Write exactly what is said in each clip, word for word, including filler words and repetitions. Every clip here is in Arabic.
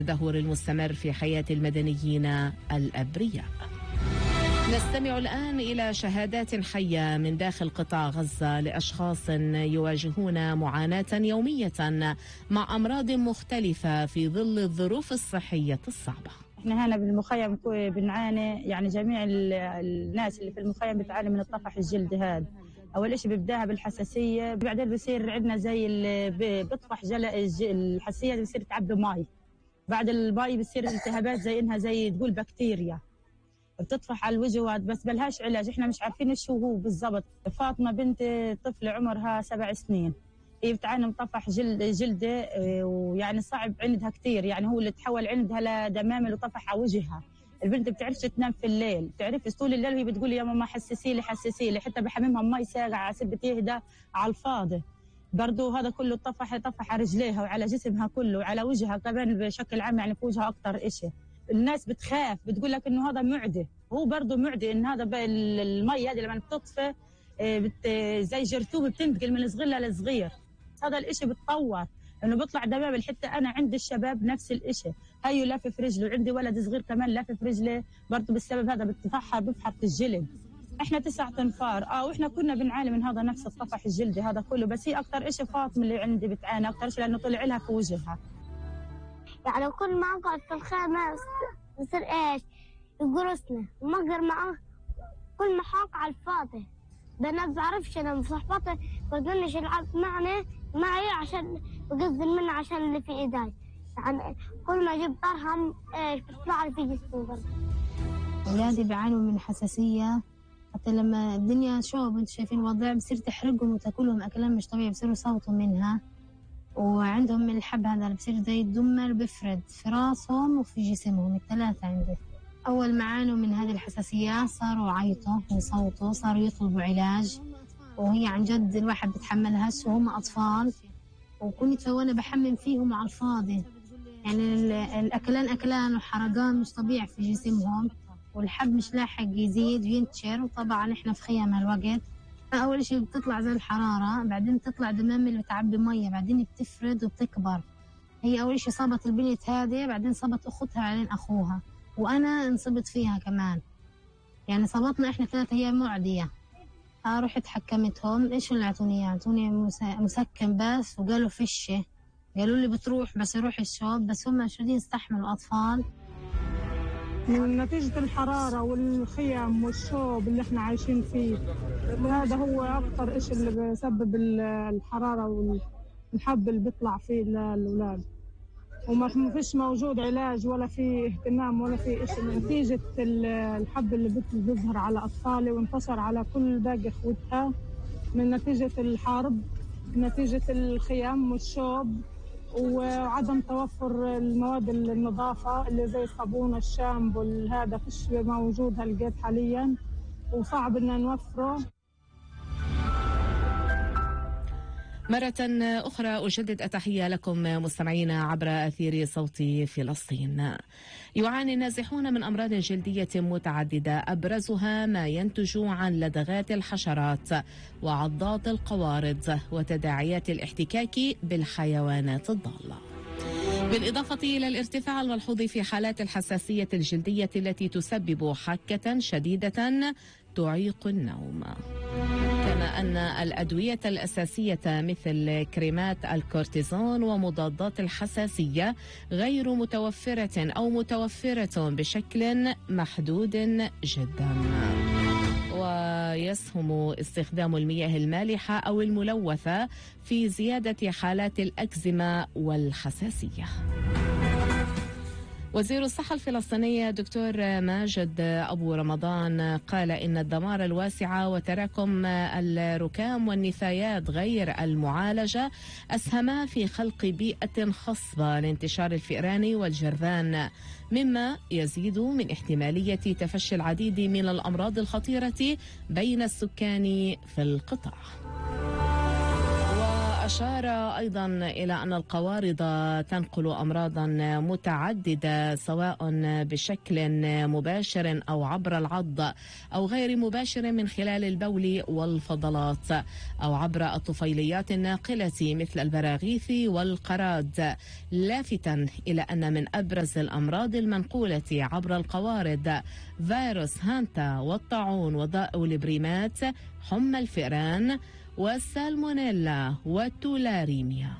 التدهور المستمر في حياة المدنيين الأبرياء. نستمع الآن إلى شهادات حية من داخل قطاع غزة لأشخاص يواجهون معاناة يومية مع أمراض مختلفة في ظل الظروف الصحية الصعبة. احنا هنا بالمخيم بنعاني، يعني جميع الناس اللي في المخيم بتعاني من الطفح الجلدي هذا. اول شيء بيبداها بالحساسيه، بعدين بصير عندنا زي اللي بيطفح الحساسيه بصير تعبي مي، بعد المي بصير التهابات زي انها زي تقول بكتيريا بتطفح على الوجه، بس بلهاش علاج، احنا مش عارفين ايش هو بالضبط. فاطمه بنت طفله عمرها سبع سنين، هي بتعاني من طفح جلد جلده، ويعني صعب عندها كثير، يعني هو اللي تحول عندها لدمامل وطفح على وجهها. البنت بتعرفش تنام في الليل، بتعرف طول الليل وهي بتقول يا ماما حسسي لي حسسي لي، حتى بحممها مي ساقعه سبت تهدى على الفاضي. برضه هذا كله طفح طفح على رجليها وعلى جسمها كله وعلى وجهها كمان بشكل عام، يعني في وجهها اكثر شيء. الناس بتخاف، بتقول لك انه هذا معدي، هو برضه معدي، ان هذا المي هذه لما بتطفى بت زي جرثومه بتنتقل من صغير لصغير. هذا الاشي بتطور انه بيطلع دمامل، حتى انا عندي الشباب نفس الاشي، هيو لافف رجله، عندي ولد صغير كمان لافف رجله برضه بالسبب هذا بتفحر بفحر في الجلد. احنا تسعة انفار اه واحنا كنا بنعاني من هذا نفس الطفح الجلدي هذا كله، بس هي اكثر اشي فاطمه اللي عندي بتعاني اكثر شيء لانه طلع لها في وجهها. يعني كل ما اقعد في الخيمه بصير ايش يقرصنا وما اقدر معه، كل ما حاق على الفاضي، ده انا ما بعرفش انا صحباتي بدونش يلعب معنا معي عشان بقزل منه عشان اللي في ايدي، يعني كل ما اجيب درهم ايش بتطلع لي في جسمي برضه. اولادي بيعانوا من حساسيه، حتى لما الدنيا شوب انتم شايفين الوضع بصير تحرقهم وتاكلهم اكلام مش طبيعي، بصيروا يصوتوا منها، وعندهم من الحب هذا بصير زي الدمر بفرد في راسهم وفي جسمهم الثلاثه. عندي اول ما عانوا من هذه الحساسيه صاروا يعيطوا ويصوتوا، صاروا يطلبوا علاج، وهي عن جد الواحد بتحملهاش وهم اطفال، وكنت وانا بحمم فيهم على الفاضي، يعني الاكلان اكلان وحرقان مش طبيعي في جسمهم، والحب مش لاحق يزيد وينتشر. وطبعا احنا في خيام هالوقت، اول شيء بتطلع زي الحراره، بعدين تطلع دمامل بتعبي ميه، بعدين بتفرد وبتكبر. هي اول شيء صابت البنت هذه، بعدين صابت اختها، بعدين اخوها، وانا انصبت فيها كمان، يعني صابتنا احنا ثلاثه. هي معديه. آه رحت حكمتهم، ايش اللي اعطوني؟ اعطوني مسكن بس، وقالوا فشه، قالوا لي بتروح بس يروح الشوب، بس هم مش راضيين يستحملوا اطفال. من نتيجة الحرارة والخيام والشوب اللي احنا عايشين فيه، هذا هو أكثر إشي اللي بيسبب الحرارة والحب اللي بيطلع فيه للأولاد، وما فيش موجود علاج ولا في اهتمام ولا في إشي. نتيجة الحب اللي بيظهر على أطفالي وانتشر على كل باقي إخوتها من نتيجة الحرب، نتيجة الخيام والشوب وعدم توفر المواد النظافة اللي زي الصابون الشامبو، هذا فيش موجود هالقيت حاليا وصعب ان نوفره. مرة أخرى أجدد التحية لكم مستمعينا عبر أثير صوت فلسطين. يعاني النازحون من أمراض جلدية متعددة، أبرزها ما ينتج عن لدغات الحشرات وعضات القوارض وتداعيات الاحتكاك بالحيوانات الضالة، بالإضافة إلى الارتفاع الملحوظ في حالات الحساسية الجلدية التي تسبب حكة شديدة تعيق النوم. كما أن الأدوية الأساسية مثل كريمات الكورتيزون ومضادات الحساسية غير متوفرة أو متوفرة بشكل محدود جدا. ويسهم استخدام المياه المالحة أو الملوثة في زيادة حالات الأكزيما والحساسية. وزير الصحة الفلسطيني دكتور ماجد أبو رمضان قال إن الدمار الواسع وتراكم الركام والنفايات غير المعالجة أسهما في خلق بيئة خصبة لانتشار الفئران والجرذان، مما يزيد من احتمالية تفشي العديد من الأمراض الخطيرة بين السكان في القطاع. أشار أيضا إلى أن القوارض تنقل أمراضا متعددة سواء بشكل مباشر أو عبر العض أو غير مباشر من خلال البول والفضلات أو عبر الطفيليات الناقلة مثل البراغيث والقراد، لافتا إلى أن من أبرز الأمراض المنقولة عبر القوارض فيروس هانتا والطاعون وضائع البريمات، حمى الفئران والسالمونيلا والتولاريميا.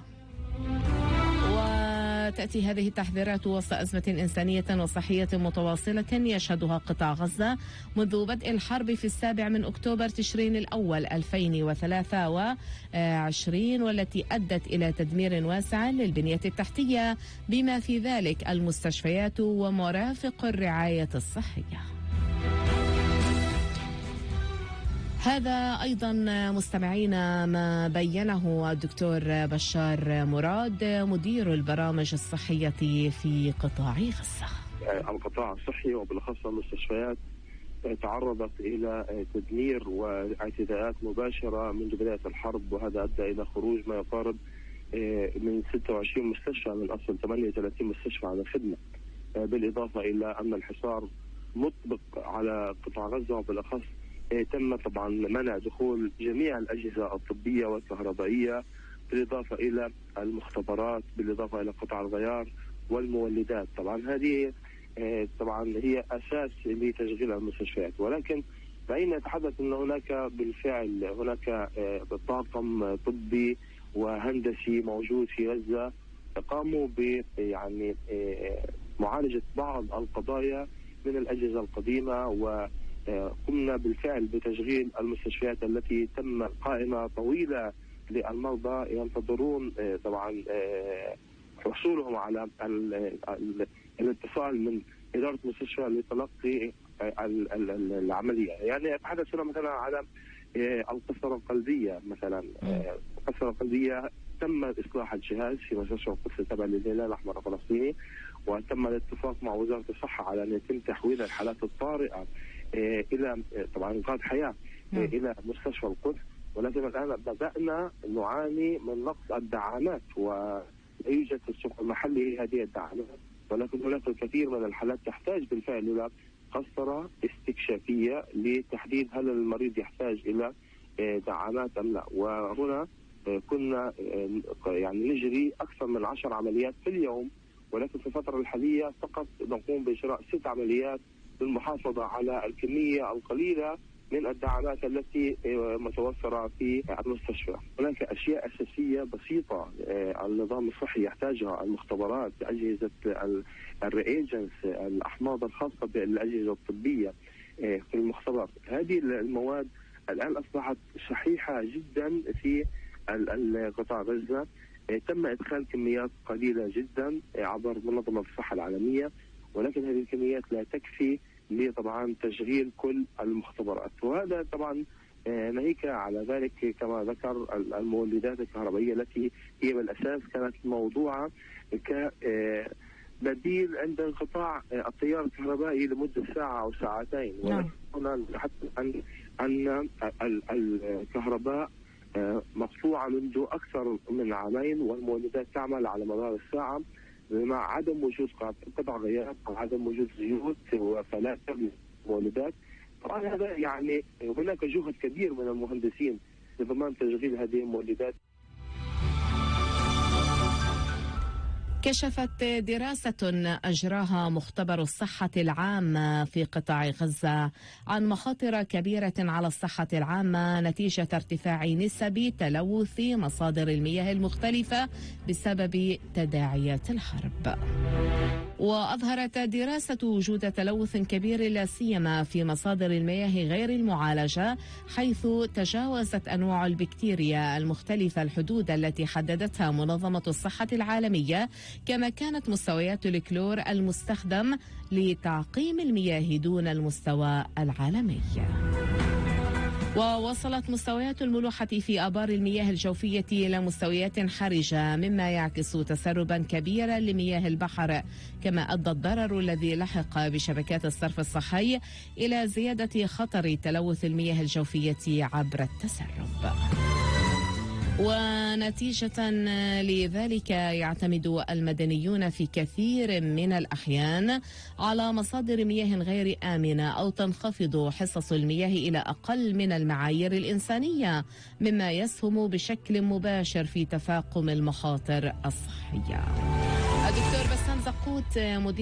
وتأتي هذه التحذيرات وسط أزمة إنسانية وصحية متواصلة يشهدها قطاع غزة منذ بدء الحرب في السابع من أكتوبر تشرين الأول ألفين وثلاثة وعشرين، والتي أدت إلى تدمير واسع للبنية التحتية بما في ذلك المستشفيات ومرافق الرعاية الصحية. هذا أيضا مستمعينا ما بينه الدكتور بشار مراد مدير البرامج الصحية في قطاع غزة. القطاع الصحي وبالأخص المستشفيات تعرضت إلى تدمير واعتداءات مباشرة منذ بداية الحرب، وهذا أدى إلى خروج ما يقارب من ستة وعشرين مستشفى من أصل ثمانية وثلاثين مستشفى على الخدمة، بالإضافة إلى أن الحصار مطبق على قطاع غزة، وبالأخص تم طبعا منع دخول جميع الأجهزة الطبية والكهربائية، بالإضافة إلى المختبرات، بالإضافة إلى قطع الغيار والمولدات. طبعا هذه طبعا هي أساس لتشغيل المستشفيات، ولكن فإن نتحدث أن هناك بالفعل هناك طاقم طبي وهندسي موجود في غزة قاموا ب يعني معالجة بعض القضايا من الأجهزة القديمة، و قمنا بالفعل بتشغيل المستشفيات التي تم قائمة طويلة للمرضى ينتظرون طبعا حصولهم على الاتصال من إدارة المستشفى لتلقي العملية. يعني أتحدث هنا مثلا على القسطرة القلبية مثلا. القسطرة القلبية تم إصلاح الجهاز في مستشفى القدس التابع للهلال الأحمر الفلسطيني، وتم الاتفاق مع وزارة الصحة على أن يتم تحويل الحالات الطارئة إلى طبعا إنقاذ حياة إلى مستشفى القدس، ولكن الآن بدأنا نعاني من نقص الدعامات، ولا يوجد في السوق المحلي هذه الدعامات، ولكن هناك الكثير من الحالات تحتاج بالفعل إلى قسطرة استكشافية لتحديد هل المريض يحتاج إلى دعامات أم لا. وهنا كنا يعني نجري أكثر من عشر عمليات في اليوم، ولكن في الفترة الحالية فقط نقوم بإجراء ست عمليات للمحافظة على الكمية القليلة من الدعامات التي متوفرة في المستشفى. هناك أشياء أساسية بسيطة النظام الصحي يحتاجها، المختبرات، أجهزة الرياجنس، الأحماض الخاصة بالأجهزة الطبية في المختبر. هذه المواد الآن أصبحت شحيحة جدا في قطاع غزة. تم إدخال كميات قليلة جدا عبر منظمة الصحة العالمية، ولكن هذه الكميات لا تكفي لطبعا تشغيل كل المختبرات، وهذا طبعا ناهيك على ذلك كما ذكر المولدات الكهربائية التي هي بالأساس كانت موضوعة كبديل عند انقطاع التيار الكهربائي لمدة ساعة أو ساعتين، ولكن حتى أن أن الكهرباء مقطوعة منذ أكثر من عامين، والمولدات تعمل على مدار الساعة مع عدم وجود قطع غيار أو عدم وجود زيوت وفلاتر للمولدات. طبعا هذا يعني هناك جهد كبير من المهندسين لضمان تشغيل هذه المولدات. كشفت دراسة أجراها مختبر الصحة العامة في قطاع غزة عن مخاطر كبيرة على الصحة العامة نتيجة ارتفاع نسب تلوث مصادر المياه المختلفة بسبب تداعيات الحرب. وأظهرت دراسة وجود تلوث كبير لا سيما في مصادر المياه غير المعالجة، حيث تجاوزت أنواع البكتيريا المختلفة الحدود التي حددتها منظمة الصحة العالمية، كما كانت مستويات الكلور المستخدم لتعقيم المياه دون المستوى العالمي. ووصلت مستويات الملوحة في آبار المياه الجوفية إلى مستويات حرجة، مما يعكس تسربا كبيرا لمياه البحر، كما أدى الضرر الذي لحق بشبكات الصرف الصحي إلى زيادة خطر تلوث المياه الجوفية عبر التسرب. ونتيجة لذلك يعتمد المدنيون في كثير من الأحيان على مصادر مياه غير آمنة أو تنخفض حصص المياه إلى أقل من المعايير الإنسانية، مما يسهم بشكل مباشر في تفاقم المخاطر الصحية. الدكتور بسام زقوت مدير